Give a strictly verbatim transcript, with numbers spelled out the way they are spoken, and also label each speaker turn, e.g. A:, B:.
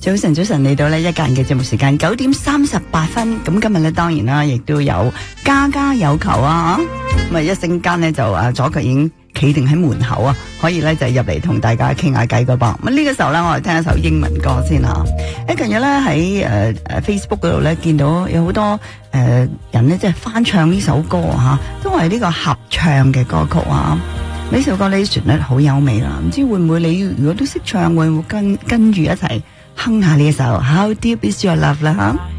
A: 早晨，早晨嚟到呢一家人嘅節目時間九點三十八分。咁今日咧當然啦，亦都有家家有求啊！咁啊一陣間咧就啊左腳已經企定喺門口啊，可以咧就入嚟同大家傾下偈噶噃。咁呢個時候咧，我哋聽一首英文歌先啊！誒近日咧喺誒誒 Facebook 嗰度咧見到有好多誒、呃、人咧即係翻唱呢首歌吓，都係呢個合唱嘅歌曲啊！呢首歌呢旋律好優美啦，唔知會唔會你如果都識唱，會唔會跟跟住一齊哼下呢一首 How Deep Is Your Love 啦吓？